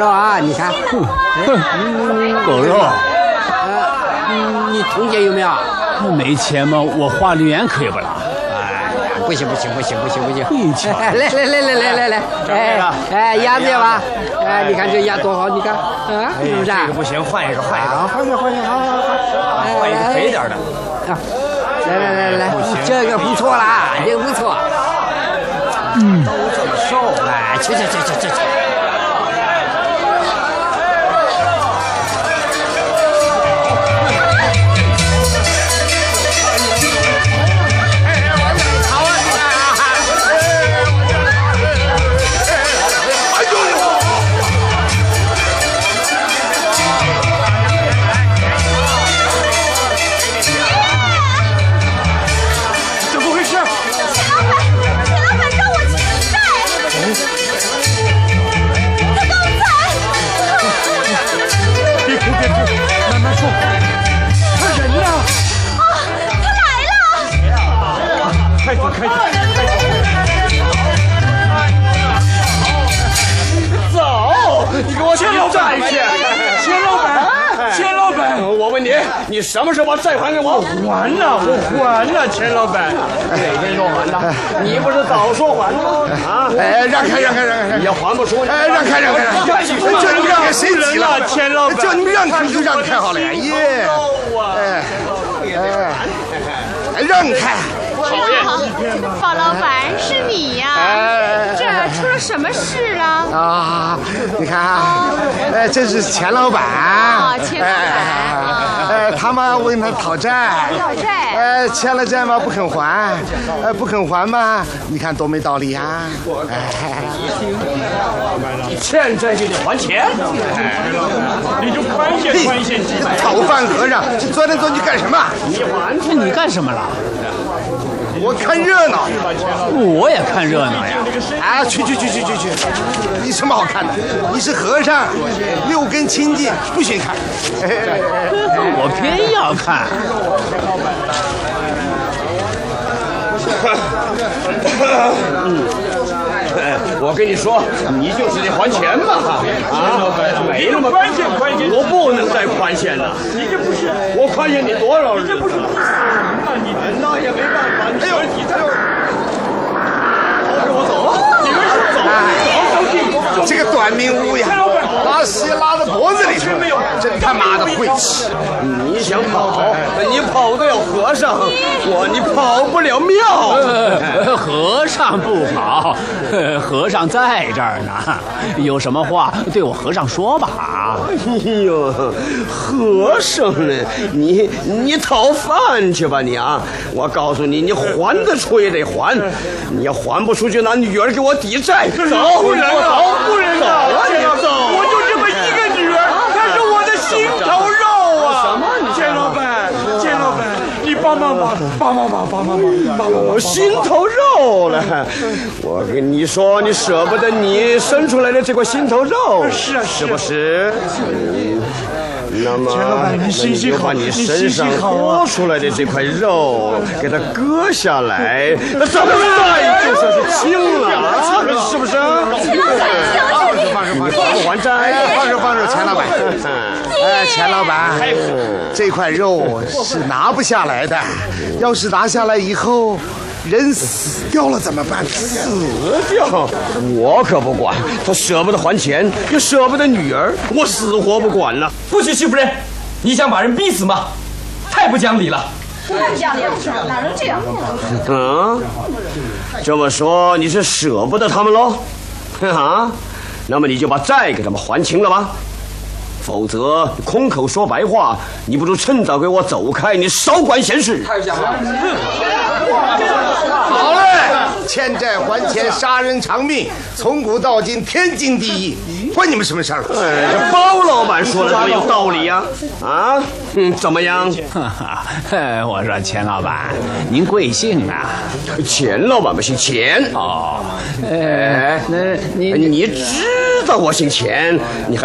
肉啊，你看。 狗肉。 你铜钱有没有？ 没钱吗？我花0元可以不啦？ 不行！ 一钱。 来，鸭子要吧？你看这鸭多好，你看啊，是不是？ 这个不行，换一个。 好，换一个，好。 换一个肥点的。 来，这个不错啦，这个不错。都这么瘦，去。 开走！你给我钱老板，钱老板，我问你什么时候把债还给我？还了，钱老板，哪天说还的？你不是早说还了吗？啊！ 让开！ 也还不出。 让开！就你们让开，谁急了？ 钱老板， 叫你们让开就让开好了呀！让开！ 讨厌！鲍老板，是你呀？这出了什么事了？ 啊，你看啊，这是钱老板。 钱老板。 他们问他讨债。欠了债嘛不肯还，不肯还嘛，你看多没道理呀！ 你欠债就得还钱，你就宽限。 讨饭和尚，钻来钻去干什么？ 你干什么了？ 我看热闹。 我也看热闹呀！ 去！你什么好看的？你是和尚，6根清净，不许看。 我偏要看。 我跟你说，你就是得还钱嘛！没那么宽限，我不能再宽限了。你这不是我宽限你多少日？这不是那也没办法。你跟我走，你们走。 这个短命乌呀，把鞋拉到脖子里去，真他妈的晦气！ 你想跑，你跑得了和尚，你跑不了庙。 和尚不跑，和尚在这儿呢。有什么话对我和尚说吧。 哎呦，和尚呢？你讨饭去吧你啊！我告诉你，你还得出也得还，你要还不出去，拿女儿给我抵债。走，不能啊！我就这么一个女儿，她是我的心头肉啊！什么？你钱老板，你帮忙吧！心头肉了！我跟你说，你舍不得你生出来的这块心头肉，是不是？那么，你就把你身上多出来的这块肉给它割下来，那咱们债就算是清了啊，是不是？不还债？ 放手，钱老板。钱老板，这块肉是拿不下来的，要是拿下来以后，人死掉了怎么办？ 死掉？我可不管，他舍不得还钱，又舍不得女儿，我死活不管了。 不许欺负人！你想把人逼死吗？太不讲理了！ 太不讲理了，哪能这样？ 这么说你是舍不得他们喽？那么你就把债给他们还清了吧。否则空口说白话，你不如趁早给我走开，你少管闲事。 太讲了！ 好嘞，欠债还钱，杀人偿命，从古到今天经地义，关你们什么事儿？ 这包老板说的多有道理呀！怎么样？ 我说钱老板，您贵姓啊？ 钱老板不姓钱哦。 那你知道我姓钱，你还